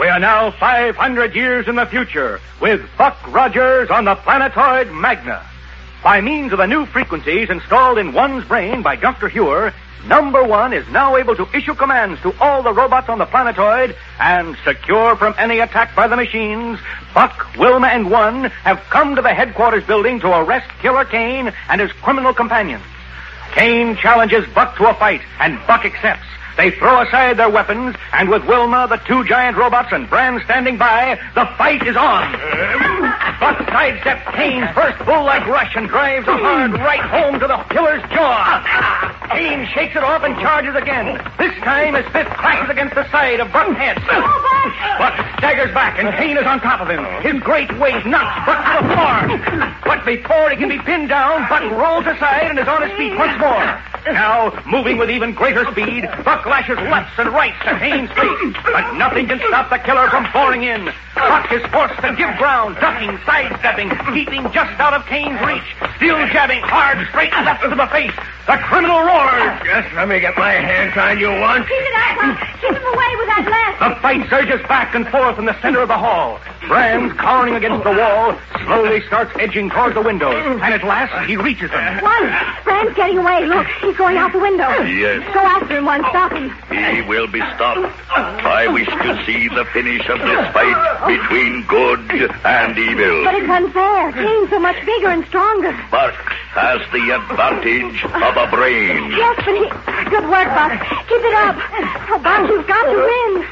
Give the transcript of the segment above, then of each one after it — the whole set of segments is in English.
We are now 500 years in the future with Buck Rogers on the planetoid Magna. By means of the new frequencies installed in one's brain by Dr. Huer, Number One is now able to issue commands to all the robots on the planetoid, and secure from any attack by the machines, Buck, Wilma, and One have come to the headquarters building to arrest Killer Kane and his criminal companions. Kane challenges Buck to a fight, and Buck accepts. They throw aside their weapons, and with Wilma, the two giant robots, and Brand standing by, the fight is on. Buck sidesteps Kane's first bull-like rush and drives a hard right home to the killer's jaw. Kane shakes it off and charges again. This time his fist crashes against the side of Buck's head. Buck staggers back, and Kane is on top of him. His great weight knocks Buck to the floor. But before he can be pinned down, Buck rolls aside and is on his feet once more. Now, moving with even greater speed, Buck lashes lefts and rights to Kane's face. But nothing can stop the killer from pouring in. Buck is forced to give ground, ducking, sidestepping, keeping just out of Kane's reach, still jabbing hard, straight lefts to the face. The criminal roars. Just let me get my hands on you once. Keep it up, Buck. Keep him away with that left. The fight surges back and forth in the center of the hall. Brand, cowering against the wall, slowly starts edging toward the windows. And at last, he reaches them. One. Brand's getting away. Look, he's going out the window. Yes. Go after him, One. Stop him. He will be stopped. I wish to see the finish of this fight between good and evil. But it's unfair. Kane's so much bigger and stronger. Buck has the advantage of a brain. Yes, but he... Good work, Buck. Keep it up. Oh, Buck, you've got to win.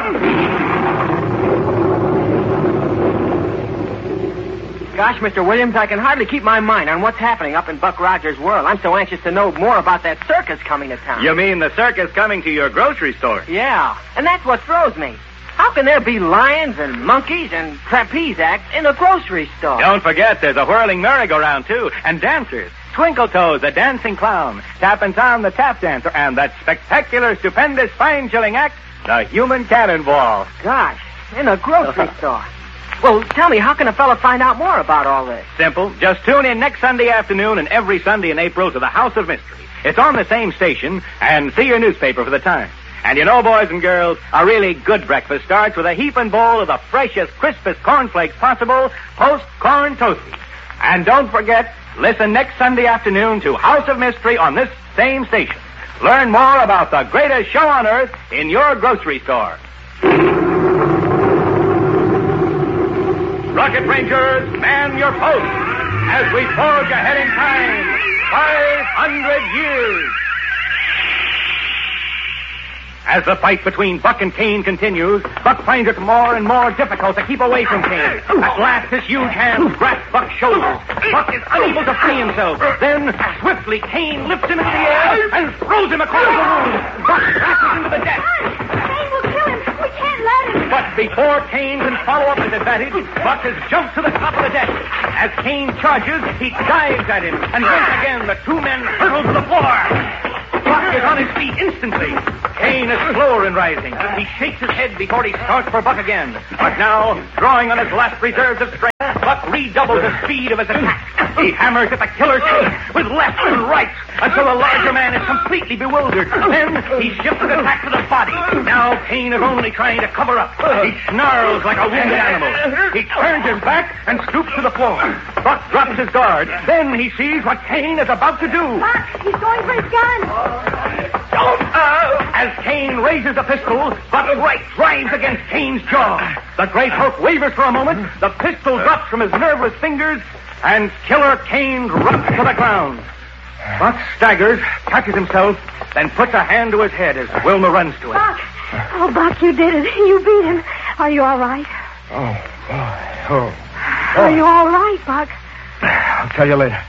Gosh, Mr. Williams, I can hardly keep my mind on what's happening up in Buck Rogers' world. I'm so anxious to know more about that circus coming to town. You mean the circus coming to your grocery store? Yeah, and that's what throws me. How can there be lions and monkeys and trapeze acts in a grocery store? Don't forget, there's a whirling merry-go-round, too, and dancers. Twinkle Toes, the dancing clown. Tappan Tom, the tap dancer, and that spectacular, stupendous, spine-chilling act, the human cannonball. Gosh, in a grocery store. Well, tell me, how can a fella find out more about all this? Simple. Just tune in next Sunday afternoon and every Sunday in April to the House of Mystery. It's on the same station, and see your newspaper for the time. And you know, boys and girls, a really good breakfast starts with a heaping bowl of the freshest, crispest cornflakes possible, Post-Corn Toasties. And don't forget, listen next Sunday afternoon to House of Mystery on this same station. Learn more about the greatest show on earth in your grocery store. Rocket Rangers, man your post as we forge ahead in time 500 years. As the fight between Buck and Kane continues, Buck finds it more and more difficult to keep away from Kane. At last, his huge hands grasp Buck's shoulders. Buck is unable to free himself. Then, swiftly, Kane lifts him into the air and throws him across the room. Buck crashes into the deck. Kane will kill him. We can't let him. But before Kane can follow up his advantage, Buck has jumped to the top of the deck. As Kane charges, he dives at him, and once again the two men hurtle to the floor. Buck is on his feet instantly. Kane is slower in rising. He shakes his head before he starts for Buck again. But now, drawing on his last reserves of strength, Buck redoubles the speed of his attack. He hammers at the killer's face with left and right until the larger man is completely bewildered. Then he shifts his attack to the body. Now Kane is only trying to cover up. He snarls like a wounded animal. He turns his back and stoops to the floor. Buck drops his guard. Then he sees what Kane is about to do. Buck, he's going for his gun. Don't! As Kane raises the pistol, Buck's right drives against Kane's jaw. The great Hulk wavers for a moment, the pistol drops from his nerveless fingers, and Killer Kane drops to the ground. Buck staggers, catches himself, then puts a hand to his head as Wilma runs to him. Buck! Oh, Buck, you did it. You beat him. Are you all right? Oh. Are you all right, Buck? I'll tell you later.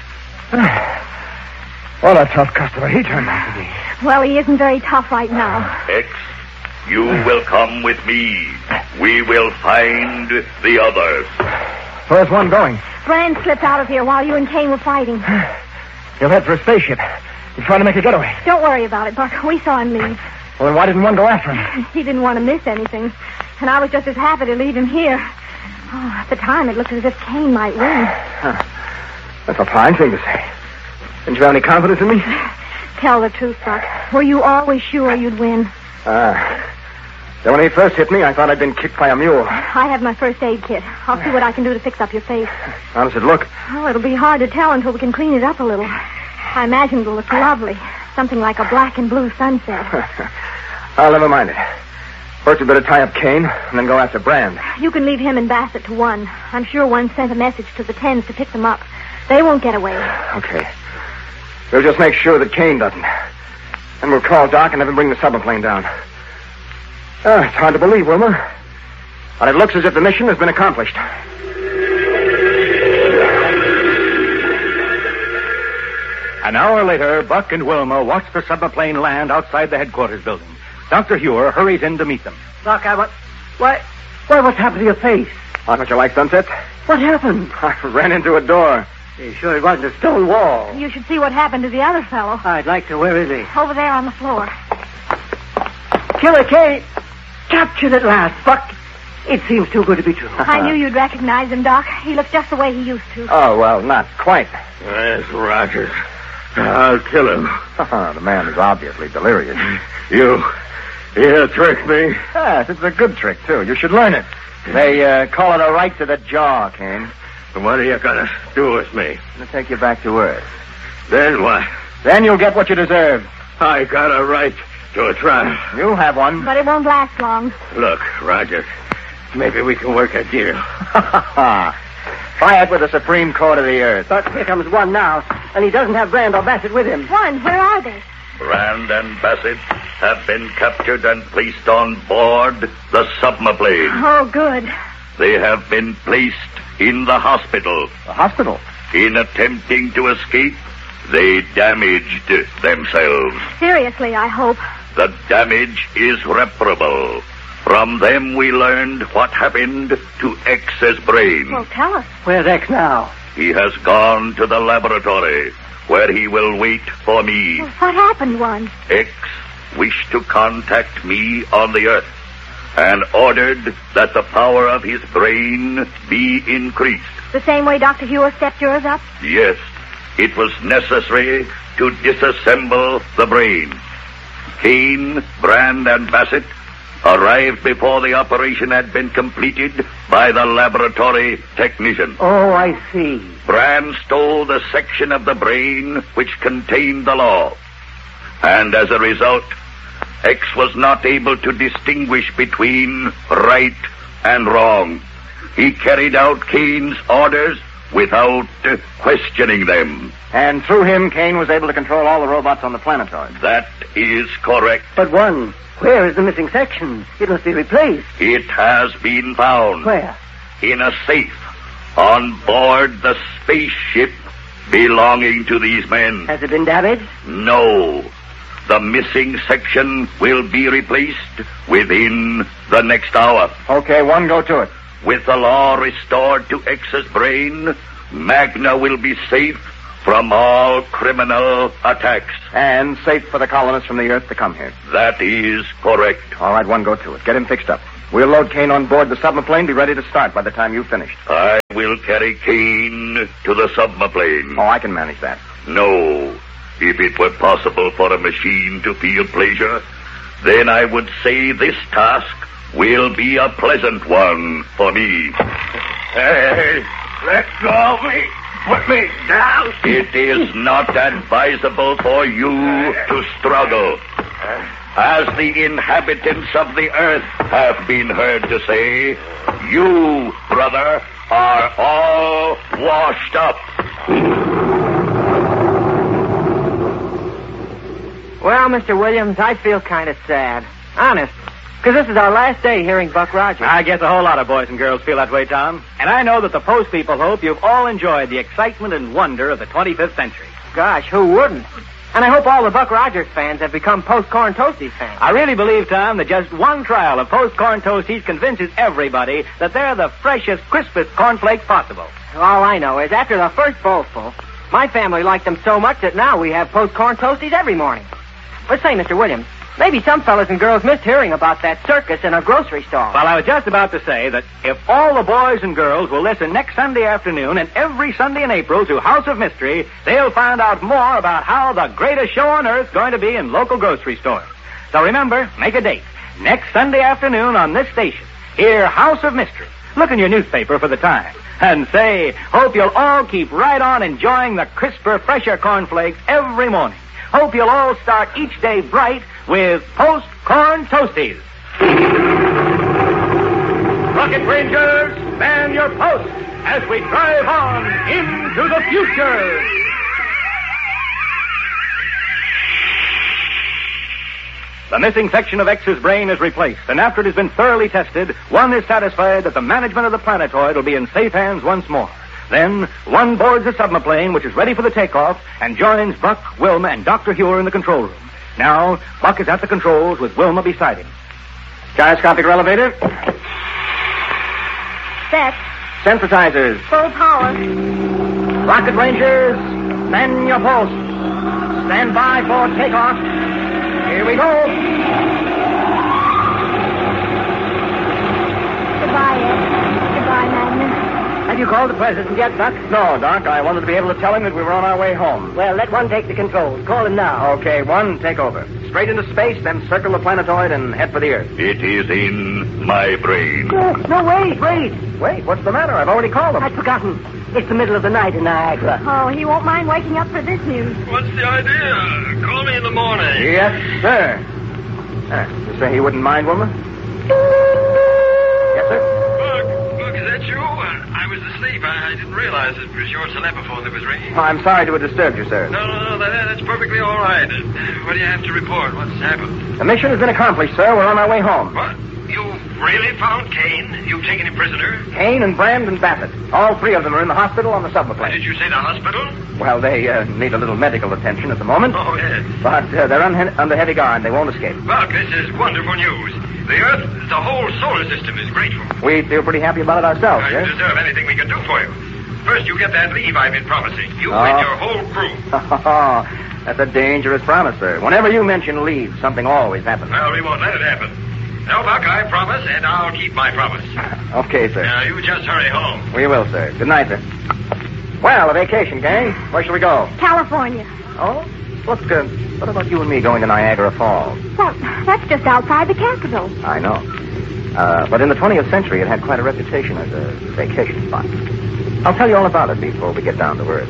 What a tough customer he turned out to be. Well, he isn't very tough right now. X, you will come with me. We will find the others. Where's One going? Brand slipped out of here while you and Kane were fighting. He'll head for a spaceship. He's trying to make a getaway. Don't worry about it, Buck. We saw him leave. Well, then why didn't One go after him? He didn't want to miss anything. And I was just as happy to leave him here. Oh, at the time, it looked as if Kane might win. That's a fine thing to say. Didn't you have any confidence in me? Tell the truth, Buck. Were you always sure you'd win? Then when he first hit me, I thought I'd been kicked by a mule. I have my first aid kit. I'll see what I can do to fix up your face. How does it look? Oh, it'll be hard to tell until we can clean it up a little. I imagine it'll look lovely. Something like a black and blue sunset. I'll never mind it. First, we better tie up Kane and then go after Brand. You can leave him and Bassett to one. I'm sure one sent a message to the 10s to pick them up. They won't get away. Okay. We'll just make sure that Kane doesn't. Then we'll call Doc and have him bring the submarine down. It's hard to believe, Wilma. But it looks as if the mission has been accomplished. An hour later, Buck and Wilma watch the submarine land outside the headquarters building. Dr. Hewer hurries in to meet them. Doc, what's happened to your face? Don't you like sunsets? What happened? I ran into a door. You sure it wasn't a stone wall? You should see what happened to the other fellow. I'd like to. Where is he? Over there on the floor. Killer Kane. Captured at last, Buck. It seems too good to be true. I knew you'd recognize him, Doc. He looks just the way he used to. Oh, well, not quite. Yes, Rogers. I'll kill him. The man is obviously delirious. You tricked me. Yes, it's a good trick, too. You should learn it. They call it a right to the jaw, Kane. What are you going to do with me? I'm going to take you back to Earth. Then what? Then you'll get what you deserve. I got a right to a trial. You'll have one. But it won't last long. Look, Rogers, maybe we can work a deal. Try it with the Supreme Court of the Earth. But here comes one now, and he doesn't have Brand or Bassett with him. One, where are they? Brand and Bassett have been captured and placed on board the submarine. Oh, good. They have been placed in the hospital. The hospital? In attempting to escape, they damaged themselves. Seriously, I hope. The damage is reparable. From them we learned what happened to X's brain. Well, tell us. Where's X now? He has gone to the laboratory, where he will wait for me. Well, what happened, One? X wished to contact me on the Earth and ordered that the power of his brain be increased. The same way Dr. Hewer stepped yours up? Yes, it was necessary to disassemble the brain. Kane, Brand, and Bassett arrived before the operation had been completed by the laboratory technician. Oh, I see. Brand stole the section of the brain which contained the law. And as a result, X was not able to distinguish between right and wrong. He carried out Kane's orders without questioning them. And through him, Kane was able to control all the robots on the planetoid. That is correct. But One, where is the missing section? It must be replaced. It has been found. Where? In a safe on board the spaceship belonging to these men. Has it been damaged? No. The missing section will be replaced within the next hour. Okay, One, go to it. With the law restored to X's brain, Magna will be safe from all criminal attacks. And safe for the colonists from the Earth to come here. That is correct. All right, One, go to it. Get him fixed up. We'll load Kane on board the submarine. Be ready to start by the time you've finished. I will carry Kane to the submarine. Oh, I can manage that. No. If it were possible for a machine to feel pleasure, then I would say this task will be a pleasant one for me. Hey, let go of me. Put me down. It is not advisable for you to struggle. As the inhabitants of the Earth have been heard to say, you, brother, are all washed up. Well, Mr. Williams, I feel kind of sad. Honest. Because this is our last day hearing Buck Rogers. I guess a whole lot of boys and girls feel that way, Tom. And I know that the Post people hope you've all enjoyed the excitement and wonder of the 25th century. Gosh, who wouldn't? And I hope all the Buck Rogers fans have become Post-Corn Toasties fans. I really believe, Tom, that just one trial of Post-Corn Toasties convinces everybody that they're the freshest, crispest cornflakes possible. All I know is after the first bowlful, my family liked them so much that now we have Post-Corn Toasties every morning. But say, Mr. Williams, maybe some fellas and girls missed hearing about that circus in a grocery store. Well, I was just about to say that if all the boys and girls will listen next Sunday afternoon and every Sunday in April to House of Mystery, they'll find out more about how the greatest show on earth is going to be in local grocery stores. So remember, make a date. next Sunday afternoon on this station. Hear House of Mystery. Look in your newspaper for the time. And say, hope you'll all keep right on enjoying the crisper, fresher cornflakes every morning. Hope you'll all start each day bright with Post Corn Toasties. Rocket Rangers, man your post as we drive on into the future. The missing section of X's brain is replaced, and after it has been thoroughly tested, one is satisfied that the management of the planetoid will be in safe hands once more. Then, one boards the submarine, which is ready for the takeoff, and joins Buck, Wilma, and Dr. Huer in the control room. Now, Buck is at the controls with Wilma beside him. Gyroscopic elevator. Set. Sensitizers. Full power. Rocket Rangers, man your post. Stand by for takeoff. Here we go. Goodbye, Ed. Goodbye, Magnus. Have you called the president yet, Buck? No, Doc. I wanted to be able to tell him that we were on our way home. Well, let one take the controls. Call him now. Okay, one, take over. Straight into space, then circle the planetoid and head for the Earth. It is in my brain. No, wait. Wait, what's the matter? I've already called them. I'd forgotten. It's the middle of the night in Niagara. Oh, he won't mind waking up for this news. What's the idea? Call me in the morning. Yes, sir. You say he wouldn't mind, Wilma? Yes, sir. Buck, is that you? I was asleep. I didn't realize it was your telephone that was ringing. Oh, I'm sorry to have disturbed you, sir. No, that's perfectly all right. What do you have to report? What's happened? The mission has been accomplished, sir. We're on our way home. What? You really found Kane? You've taken him prisoner? Kane and Brand and Bassett. All three of them are in the hospital on the submarine. Did you say the hospital? Well, they need a little medical attention at the moment. Oh, yes. But they're under heavy guard. They won't escape. Buck, this is wonderful news. The Earth, the whole solar system is grateful. We feel pretty happy about it ourselves, You yes? deserve anything we can do for you. First, you get that leave I've been promising. You and your whole crew. That's a dangerous promise, sir. Whenever you mention leave, something always happens. Well, we won't let it happen. No, Buck, I promise, and I'll keep my promise. Okay, sir. Now, you just hurry home. We will, sir. Good night, sir. Well, a vacation, gang. Where shall we go? California. Oh? Look, what about you and me going to Niagara Falls? Well, that's just outside the capital. I know. But in the 20th century, it had quite a reputation as a vacation spot. I'll tell you all about it before we get down to Earth.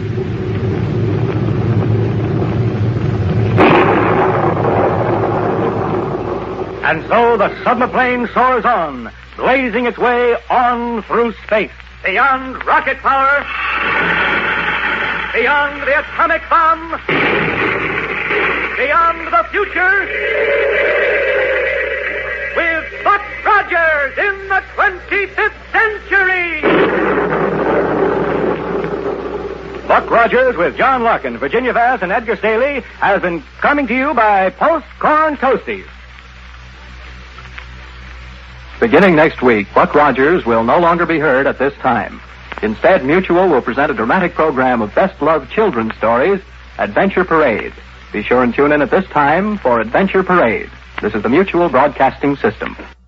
And so the submarine soars on, blazing its way on through space. Beyond rocket power, beyond the atomic bomb, beyond the future, with Buck Rogers in the 25th century. Buck Rogers with John Larkin, Virginia Vass, and Edgar Staley has been coming to you by Post Corn Toasties. Beginning next week, Buck Rogers will no longer be heard at this time. Instead, Mutual will present a dramatic program of best-loved children's stories, Adventure Parade. Be sure and tune in at this time for Adventure Parade. This is the Mutual Broadcasting System.